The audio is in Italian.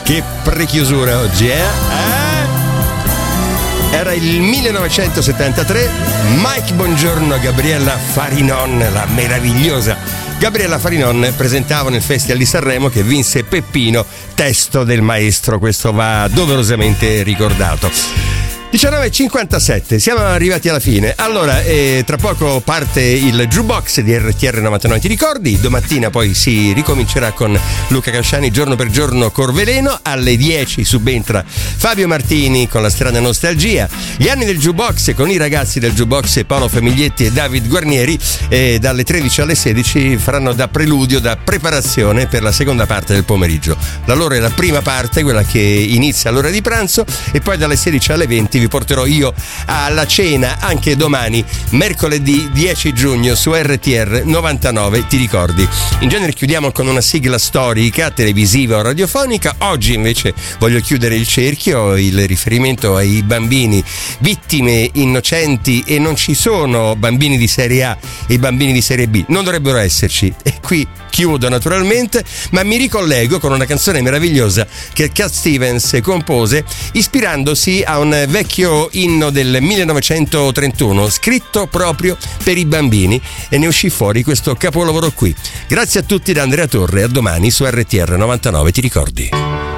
Che prechiusura oggi, Era il 1973, Mike Bongiorno, Gabriella Farinon, la meravigliosa Gabriella Farinon presentava nel Festival di Sanremo che vinse Peppino, testo del maestro, questo va doverosamente ricordato. 19.57, siamo arrivati alla fine. Allora, tra poco parte il Jukebox di RTR 99, ti ricordi? Domattina poi si ricomincerà con Luca Casciani, giorno per giorno Corveleno. Alle 10 subentra Fabio Martini con la strana nostalgia. Gli anni del Jukebox con i ragazzi del Jukebox, Paolo Famiglietti e David Guarnieri, dalle 13 alle 16 faranno da preludio, da preparazione per la seconda parte del pomeriggio. La loro è la prima parte, quella che inizia all'ora di pranzo, e poi dalle 16 alle 20 vi porterò io alla cena anche domani, mercoledì 10 giugno su RTR 99, ti ricordi. In genere chiudiamo con una sigla storica, televisiva o radiofonica. Oggi invece voglio chiudere il cerchio, il riferimento ai bambini vittime innocenti, e non ci sono bambini di serie A e bambini di serie B, non dovrebbero esserci, e qui chiudo naturalmente, ma mi ricollego con una canzone meravigliosa che Cat Stevens compose ispirandosi a un vecchio inno del 1931 scritto proprio per i bambini, e ne uscì fuori questo capolavoro qui. Grazie a tutti da Andrea Torre, a domani su RTR 99, ti ricordi.